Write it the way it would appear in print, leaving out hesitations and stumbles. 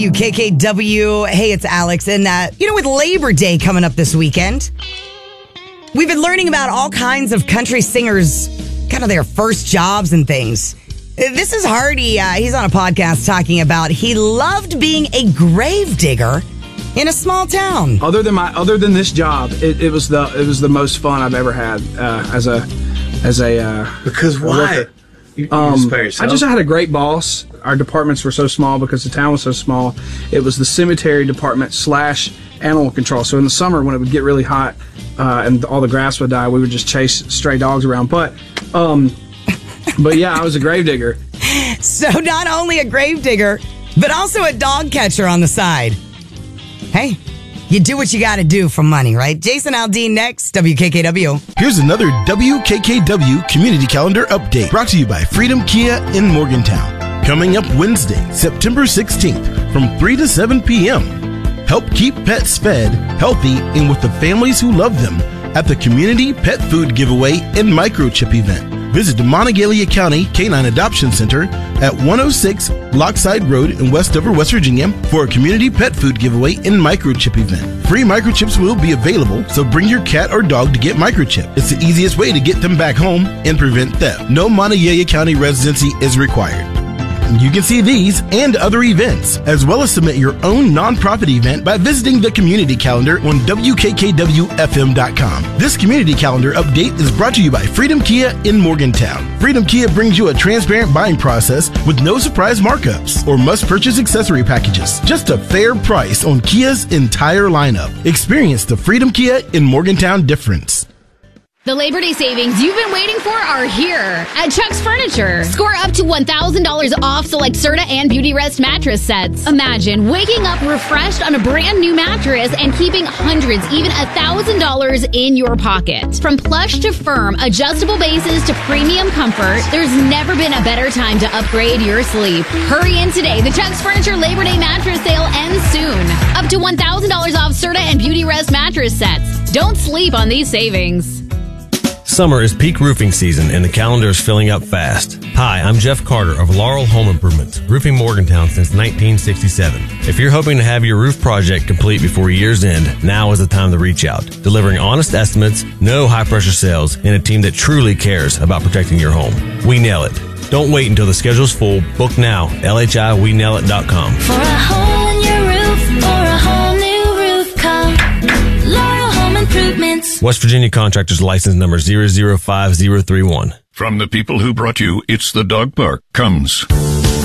KKW. Hey, it's Alex. And, with Labor Day coming up this weekend, we've been learning about all kinds of country singers, kind of their first jobs and things. This is Hardy. He's on a podcast talking about he loved being a grave digger in a small town. Other than this job, it was the most fun I've ever had Because why? I just had a great boss. Our departments were so small because the town was so small. It was the cemetery department / animal control. So in the summer when it would get really hot and all the grass would die, we would just chase stray dogs around. But yeah, I was a grave digger. So not only a grave digger, but also a dog catcher on the side. Hey, you do what you got to do for money, right? Jason Aldean next, WKKW. Here's another WKKW Community Calendar update brought to you by Freedom Kia in Morgantown. Coming up Wednesday, September 16th from 3 to 7 p.m. Help keep pets fed, healthy, and with the families who love them at the Community Pet Food Giveaway and Microchip event. Visit the Monongalia County Canine Adoption Center at 106 Lockside Road in Westover, West Virginia for a community pet food giveaway and microchip event. Free microchips will be available, so bring your cat or dog to get microchipped. It's the easiest way to get them back home and prevent theft. No Monongalia County residency is required. You can see these and other events, as well as submit your own nonprofit event by visiting the community calendar on WKKWFM.com. This community calendar update is brought to you by Freedom Kia in Morgantown. Freedom Kia brings you a transparent buying process with no surprise markups or must-purchase accessory packages. Just a fair price on Kia's entire lineup. Experience the Freedom Kia in Morgantown difference. The Labor Day savings you've been waiting for are here at Chuck's Furniture. Score up to $1,000 off select Serta and Beauty Rest mattress sets. Imagine waking up refreshed on a brand new mattress and keeping hundreds, even $1,000 in your pocket. From plush to firm, adjustable bases to premium comfort, there's never been a better time to upgrade your sleep. Hurry in today. The Chuck's Furniture Labor Day mattress sale ends soon. Up to $1,000 off Serta and Beauty Rest mattress sets. Don't sleep on these savings. Summer is peak roofing season and the calendar is filling up fast. Hi, I'm Jeff Carter of Laurel Home Improvements, roofing Morgantown since 1967. If you're hoping to have your roof project complete before year's end, now is the time to reach out. Delivering honest estimates, no high-pressure sales, and a team that truly cares about protecting your home. We nail it. Don't wait until the schedule's full. Book now. LHIWeNailIt.com. For a hole in your roof or a whole new roof, call Laurel Home Improvements. West Virginia Contractors License Number 005031. From the people who brought you It's the Dog Park comes